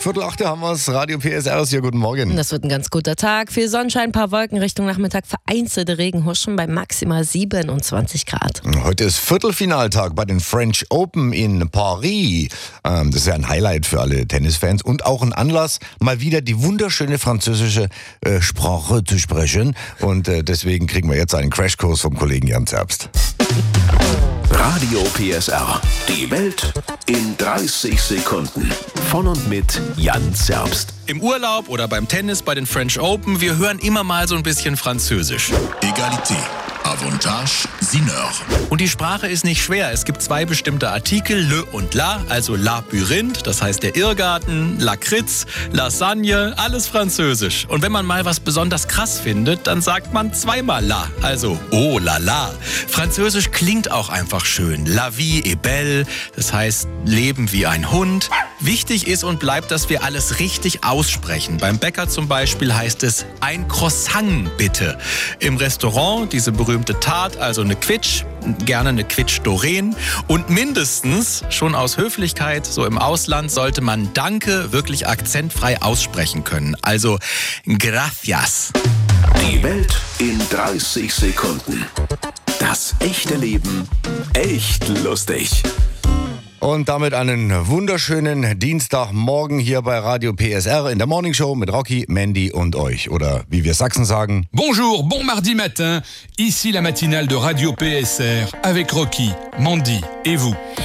7:15 haben wir es. Radio PSR ist hier. Guten Morgen. Das wird ein ganz guter Tag. Viel Sonnenschein, ein paar Wolken Richtung Nachmittag, vereinzelte Regenhuschen bei maximal 27 Grad. Heute ist Viertelfinaltag bei den French Open in Paris. Das ist ja ein Highlight für alle Tennisfans und auch ein Anlass, mal wieder die wunderschöne französische Sprache zu sprechen. Und deswegen kriegen wir jetzt einen Crashkurs vom Kollegen Jan Zerbst. Radio PSR. Die Welt in 30 Sekunden. Von und mit Jan Zerbst. Im Urlaub oder beim Tennis bei den French Open, wir hören immer mal so ein bisschen Französisch. Égalité, Avantage, Sineur. Und die Sprache ist nicht schwer. Es gibt zwei bestimmte Artikel, le und la, also Labyrinth, das heißt der Irrgarten, Lakritz, Lasagne, alles Französisch. Und wenn man mal was besonders krass findet, dann sagt man zweimal la, also oh la la. Französisch klingt auch einfach schön. La vie est belle, das heißt Leben wie ein Hund. Wichtig ist und bleibt, dass wir alles richtig aussprechen. Beim Bäcker zum Beispiel heißt es ein Croissant bitte. Im Restaurant diese berühmte Tarte, also eine Quitsch, gerne eine Quitsch Doreen. Und mindestens, schon aus Höflichkeit, so im Ausland, sollte man Danke wirklich akzentfrei aussprechen können. Also gracias. Die Welt in 30 Sekunden. Das echte Leben echt lustig. Und damit einen wunderschönen Dienstagmorgen hier bei Radio PSR in der Morning Show mit Rocky, Mandy und euch. Oder wie wir Sachsen sagen. Bonjour, bon mardi matin. Ici la matinale de Radio PSR avec Rocky, Mandy et vous.